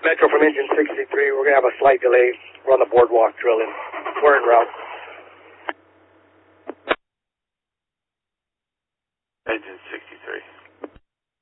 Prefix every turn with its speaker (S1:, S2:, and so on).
S1: Metro from engine 63. We're going to have a slight delay. We're on the boardwalk drilling. We're en route.
S2: Engine 63.